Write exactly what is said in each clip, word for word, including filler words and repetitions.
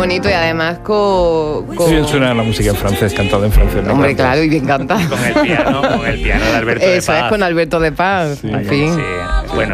bonito y además con... con... Sí, suena la música en francés, cantada en francés. ¿No? Hombre, claro, y bien cantado. Con el piano, con el piano de Alberto Eso de Paz. es, con Alberto de Paz, Sí. en fin. Sí, bueno.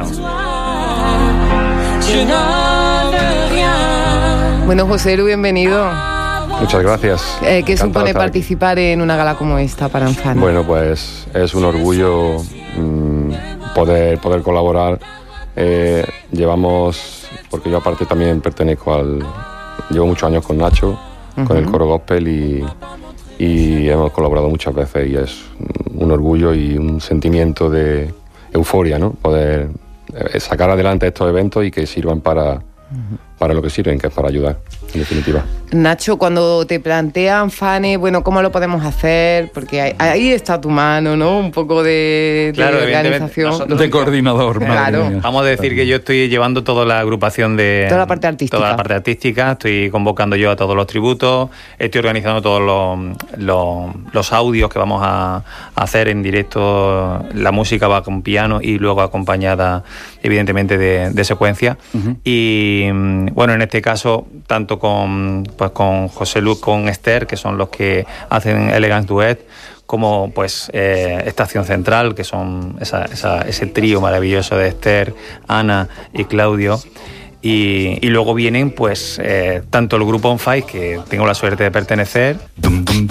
Bueno, José Lu, bienvenido. Muchas gracias. Eh, ¿Qué Encantado supone de estar aquí. participar en una gala como esta para Anfana? Bueno, pues es un orgullo mmm, poder, poder colaborar. Eh, llevamos, porque yo aparte también pertenezco al... Llevo muchos años con Nacho, uh-huh. con el coro gospel y, y hemos colaborado muchas veces y es un orgullo y un sentimiento de euforia, ¿no? Poder eh, sacar adelante estos eventos y que sirvan para... Uh-huh. para lo que sirven, que es para ayudar, en definitiva. Nacho, cuando te plantean Fane, bueno, ¿cómo lo podemos hacer? Porque ahí, ahí está tu mano, ¿no? Un poco de, claro, de organización. Nosotros, de coordinador. Claro. Vamos a decir que yo estoy llevando toda la agrupación de... Toda la parte artística. Toda la parte artística. Estoy convocando yo a todos los tributos. Estoy organizando todos los, los, los audios que vamos a, a hacer en directo. La música va con piano y luego acompañada, evidentemente, de, de secuencia. Uh-huh. Y, bueno, en este caso, tanto con... pues con José Lu, con Esther, que son los que hacen Elegance Duet, como pues eh, Estación Central, que son esa, esa, ese trío maravilloso de Esther, Ana y Claudio. Y, y luego vienen pues eh, tanto el grupo On Five, que tengo la suerte de pertenecer,